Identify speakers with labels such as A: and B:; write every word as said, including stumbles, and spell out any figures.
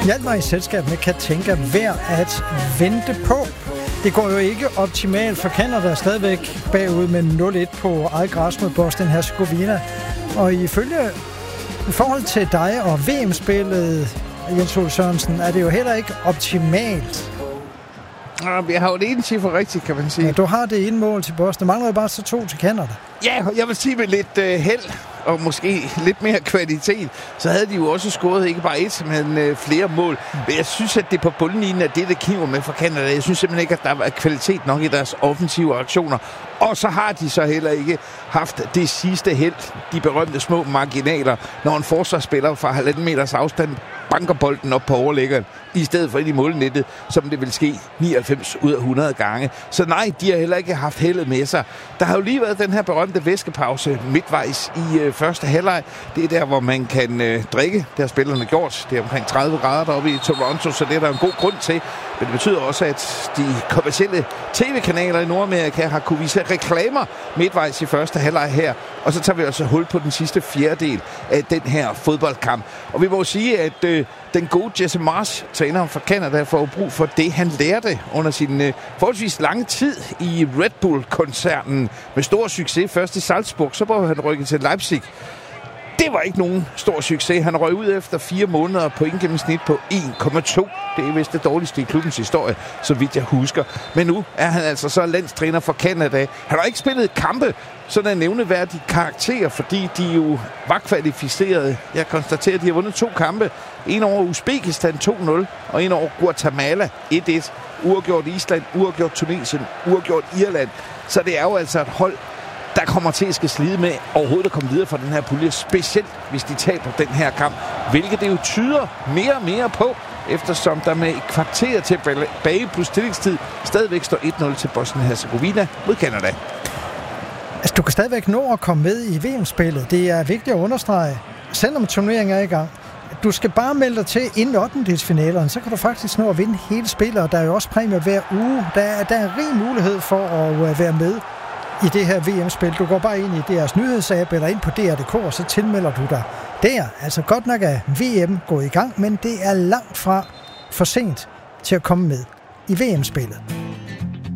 A: Hjælp mig i selskab med Katinka værd at vente på. Det går jo ikke optimalt for Canada, stadigvæk bagud med nul et på eget græs mod Bosnien-Hercegovina. Og ifølge i forhold til dig og V M-spillet, Jens Ole Sørensen, er det jo heller ikke optimalt.
B: Jeg har jo det ene cifre rigtigt, kan man sige.
A: Ja, du har det ene mål til Bosnien. Der mangler jo bare så to til Canada.
B: Ja, jeg vil sige med lidt øh, held og måske lidt mere kvalitet, så havde de jo også scoret ikke bare et, men øh, flere mål. Men jeg synes, at det på bundlinjen er det, der kniver med for Canada. Jeg synes simpelthen ikke, at der var kvalitet nok i deres offensive aktioner. Og så har de så heller ikke haft det sidste held, de berømte små marginaler, når en forsvarsspiller fra halvanden meters afstand banker bolden op på overlæggeren, i stedet for ind i målnettet, som det vil ske nioghalvfems ud af hundrede gange. Så nej, de har heller ikke haft heldet med sig. Der har jo lige været den her berømte væskepause midtvejs i øh, første halvleg. Det er der, hvor man kan øh, drikke. Det har spillerne gjort. Det er omkring tredive grader deroppe i Toronto, så det er der en god grund til. Men det betyder også, at de kommercielle tv-kanaler i Nordamerika har kunne vise reklamer midtvejs i første halvleg her. Og så tager vi altså hul på den sidste fjerdedel af den her fodboldkamp. Og vi må sige, at øh, den gode Jesse Marsch, træneren for Canada, får brug for det, han lærte under sin øh, forholdsvis lange tid i Red Bull-koncernen. Med stor succes først i Salzburg, så var han rykket til Leipzig. Det var ikke nogen stor succes. Han røg ud efter fire måneder på en gennemsnit på en komma to. Det er vist det dårligste i klubbens historie, så vidt jeg husker. Men nu er han altså så landstræner for Canada. Han har ikke spillet kampe, sådan nævneværdige karakterer, fordi de jo var kvalificerede. Jeg konstaterer, at de har vundet to kampe. En over Uzbekistan to nul, og en over Guatemala et et. Uafgjort Island, uafgjort Tunesien, uafgjort Irland. Så det er jo altså et hold, der kommer til at skal slide med overhovedet at komme videre fra den her pulje, specielt hvis de taber den her kamp, hvilket det jo tyder mere og mere på, eftersom der med et kvarter tilbage plus stillingstid stadigvæk står et nul til Bosnien-Hercegovina mod Canada.
A: Altså, du kan stadigvæk nå at komme med i V M-spillet. Det er vigtigt at understrege, selvom turneringen er i gang. Du skal bare melde dig til inden ottendedelsfinalerne, så kan du faktisk nå at vinde hele spillet, og der er jo også præmier hver uge. Der er, der er en rig mulighed for at være med i det her V M-spil. Du går bare ind i D R's nyhedsapp eller ind på D R punktum d k, og så tilmelder du dig der. Altså godt nok er V M gået i gang, men det er langt fra for sent til at komme med i V M-spillet.